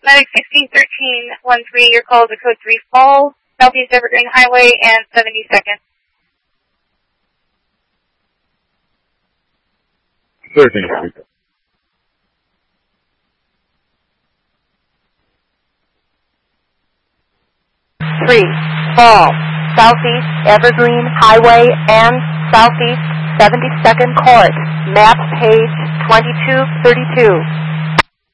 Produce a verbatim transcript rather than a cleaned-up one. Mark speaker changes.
Speaker 1: Medic sixteen thirteen one three, your call is a code three Falls, Southeast Evergreen Highway and seventy-second.
Speaker 2: thirteen.
Speaker 3: three Falls, Southeast Evergreen Highway and Southeast seventy-second Court, map page twenty-two thirty-two.